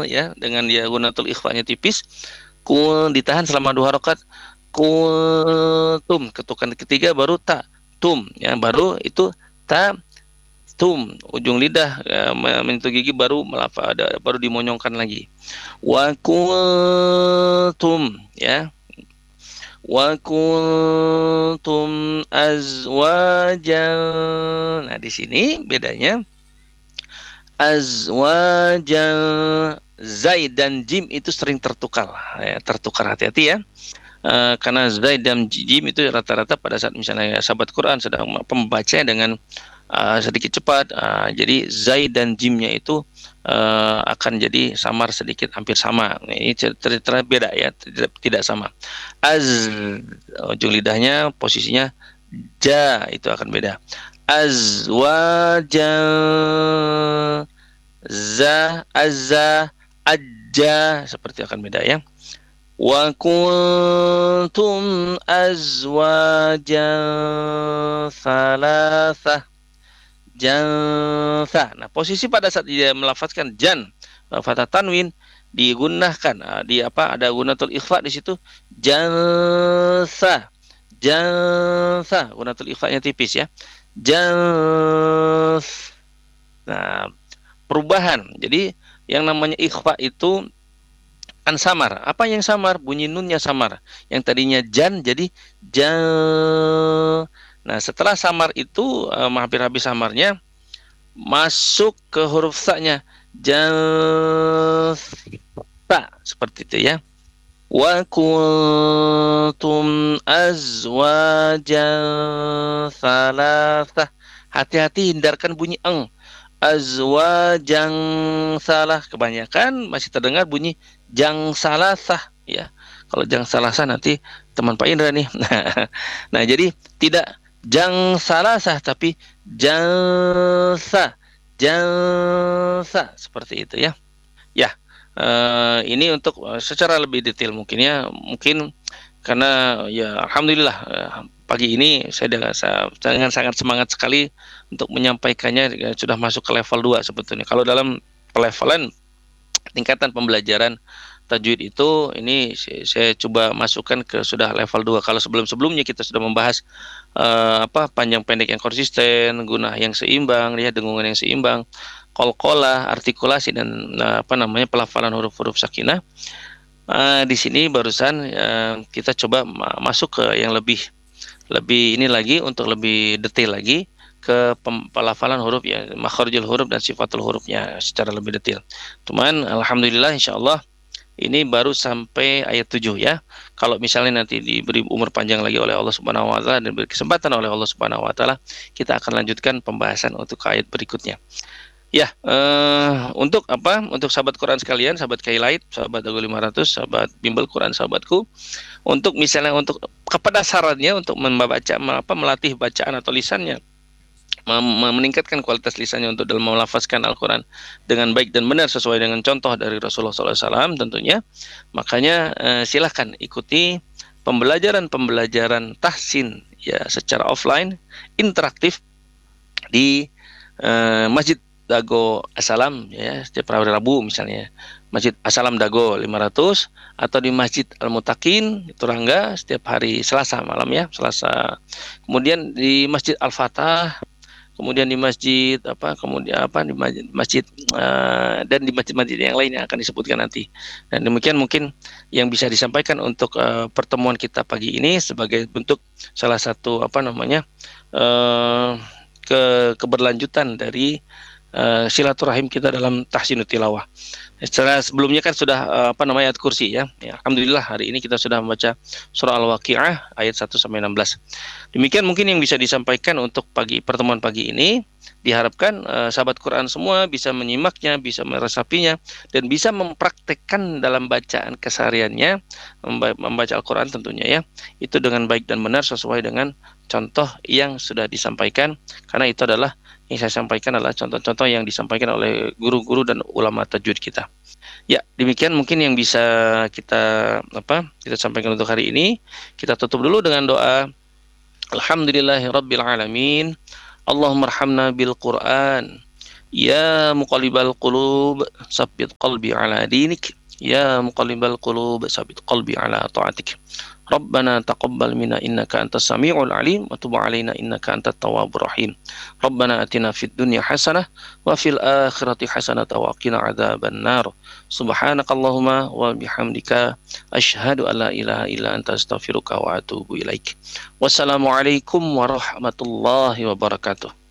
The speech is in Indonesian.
ya, dengan dia gunatul ikhfanya tipis, ditahan selama 2 rakaat, kuntum, ketukan ketiga baru ta, tum, ya, baru itu ta, tum, ujung lidah menyentuh gigi baru baru dimonyongkan lagi. Wa kuntum, ya. Wa kuntum azwajan. Nah, di sini bedanya azwajan, zai dan jim itu sering tertukar, ya, tertukar, hati-hati ya. Karena zai dan jim itu rata-rata pada saat misalnya sahabat Quran sedang membaca dengan sedikit cepat, jadi zai dan jimnya itu akan jadi samar sedikit, hampir sama. Ini cerita beda ya, tidak sama. Ujung lidahnya posisinya ja itu akan beda. Azwaja, za, azza, ajja, seperti akan beda ya. Wa kuntum azwajan thalathah, jansa. Nah, posisi pada saat dia melafazkan jan, fathah tanwin digunakan, di apa, ada gunatul ikhfa di situ, jansa, jansa, gunatul ikhfanya tipis ya, jans. Nah, perubahan. Jadi yang namanya ikhfa itu kan samar. Apa yang samar? Bunyi nunnya samar. Yang tadinya jan jadi jan. Nah, setelah samar itu hampir habis samarnya, masuk ke huruf sa-nya, jalsa, seperti itu ya. Wa kuntum azwajan salasah. Hati-hati hindarkan bunyi eng. Azwajang salah, kebanyakan masih terdengar bunyi jang salasah ya. Kalau jang salasah nanti teman Pak Indra nih. Nah, jadi tidak jang salasah tapi jansa, jansa, seperti itu ya. Ya, ini untuk secara lebih detail mungkin ya, mungkin karena ya alhamdulillah pagi ini saya dengan sangat semangat sekali untuk menyampaikannya, sudah masuk ke level 2 sebetulnya. Kalau dalam pelevelan tingkatan pembelajaran tajwid itu, ini saya coba masukkan ke sudah level 2. Kalau sebelum-sebelumnya kita sudah membahas panjang pendek yang konsisten, gunah yang seimbang, ya, dengungan yang seimbang, qalqalah, artikulasi, dan pelafalan huruf-huruf sakinah. Di sini barusan kita coba masuk ke yang lebih ini lagi, untuk lebih detail lagi ke pelafalan huruf ya, makharijul huruf dan sifatul hurufnya secara lebih detail. Cuman alhamdulillah insyaallah ini baru sampai ayat 7 ya. Kalau misalnya nanti diberi umur panjang lagi oleh Allah Subhanahu wa taala dan diberi kesempatan oleh Allah Subhanahu wa taala, kita akan lanjutkan pembahasan untuk ayat berikutnya. Ya, untuk apa? Untuk sahabat Quran sekalian, sahabat Kailait, sahabat Dago 500, sahabat Bimbel Quran sahabatku, untuk misalnya untuk kepada sarannya untuk membaca, melatih bacaan atau lisannya, meningkatkan kualitas lisannya untuk dalam melafazkan Al-Quran dengan baik dan benar sesuai dengan contoh dari Rasulullah SAW tentunya. Makanya silahkan ikuti pembelajaran tahsin ya secara offline, interaktif di Masjid Dago Assalam ya, setiap hari Rabu misalnya Masjid Assalam Dago 500, atau di Masjid Al-Mutakin Turangga setiap hari Selasa malam ya, Selasa. Kemudian di Masjid Al-Fatah, kemudian di masjid di masjid dan di masjid-masjid yang lain yang akan disebutkan nanti. Dan demikian mungkin yang bisa disampaikan untuk pertemuan kita pagi ini sebagai bentuk salah satu keberlanjutan dari silaturahim kita dalam tahsinut tilawah. Secara sebelumnya kan sudah ayat kursi ya. Alhamdulillah hari ini kita sudah membaca surah Al-Waqiah ayat 1 sampai 16. Demikian mungkin yang bisa disampaikan untuk pertemuan pagi ini. Diharapkan sahabat Quran semua bisa menyimaknya, bisa meresapinya, dan bisa mempraktekkan dalam bacaan kesehariannya, membaca Al-Quran tentunya ya. Itu dengan baik dan benar sesuai dengan contoh yang sudah disampaikan, karena itu adalah yang saya sampaikan adalah contoh-contoh yang disampaikan oleh guru-guru dan ulama tajwid kita. Ya, demikian mungkin yang bisa kita sampaikan untuk hari ini. Kita tutup dulu dengan doa. Alhamdulillahirabbil alamin. Allahumma arhamna bil Qur'an Ya muqallibal qulub, sabbit qalbi ala dinik. Ya muqallibal qulub, sabbit qalbi ala ta'atik. Rabbana taqabbal minna innaka antas samiul alim wa tub alaina innaka antat tawwabur rahim. Rabbana atina fid dunya hasanah wa fil akhirati hasanah wa qina adzaban nar. Subhanakallahumma wa bihamdika asyhadu an la ilaha illa anta astaghfiruka wa atubu ilaik. Wassalamualaikum warahmatullahi wabarakatuh.